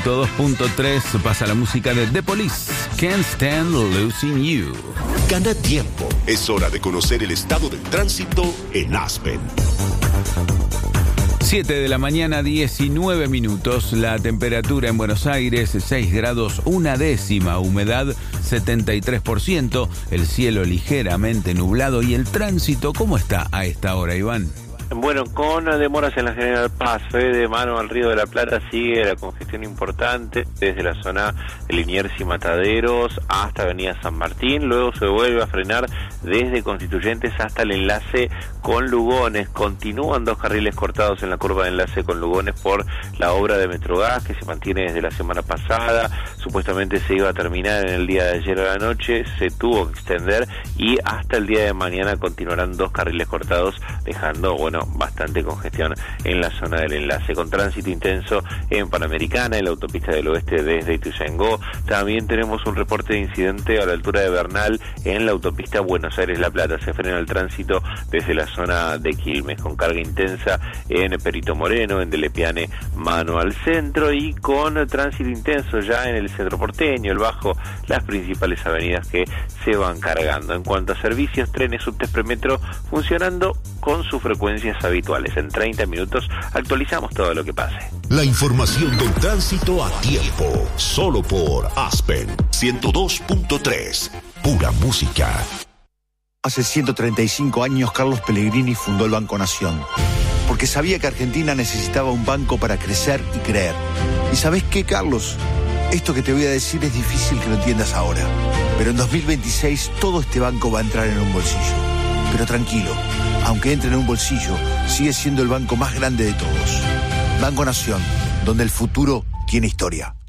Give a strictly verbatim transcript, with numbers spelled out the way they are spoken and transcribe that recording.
ciento dos punto tres pasa la música de The Police, Can't Stand Losing You. Gana tiempo. Es hora de conocer el estado del tránsito en Aspen. siete de la mañana, diecinueve minutos. La temperatura en Buenos Aires, seis grados, una décima. Humedad, setenta y tres por ciento. El cielo ligeramente nublado. ¿Y el tránsito cómo está a esta hora, Iván? Bueno, con demoras en la General Paz, de mano al Río de la Plata sigue la congestión importante desde la zona de Liniers y Mataderos hasta Avenida San Martín, luego se vuelve a frenar desde Constituyentes hasta el enlace con Lugones. Continúan dos carriles cortados en la curva de enlace con Lugones por la obra de Metrogas que se mantiene desde la semana pasada, supuestamente se iba a terminar en el día de ayer a la noche, se tuvo que extender y hasta el día de mañana continuarán dos carriles cortados, dejando, bueno, bastante congestión en la zona del enlace, con tránsito intenso en Panamericana, en la autopista del oeste desde Ituzaingó. También tenemos un reporte de incidente a la altura de Bernal en la autopista Buenos Aires-La Plata. Se frena el tránsito desde la zona de Quilmes, con carga intensa en Perito Moreno, en Delepiane, mano al centro, y con tránsito intenso ya en el centro porteño, el Bajo, las principales avenidas que se van cargando. En cuanto a servicios, trenes, subtes, premetro funcionando con sus frecuencias habituales. En treinta minutos actualizamos todo lo que pase. La información del tránsito a tiempo, solo por Aspen ciento dos punto tres, pura música. Hace ciento treinta y cinco años Carlos Pellegrini fundó el Banco Nación, porque sabía que Argentina necesitaba un banco para crecer y creer. ¿Y sabés qué, Carlos? Esto que te voy a decir es difícil que lo entiendas ahora, pero en dos mil veintiséis todo este banco va a entrar en un bolsillo. Pero tranquilo, aunque entre en un bolsillo, sigue siendo el banco más grande de todos. Banco Nación, donde el futuro tiene historia.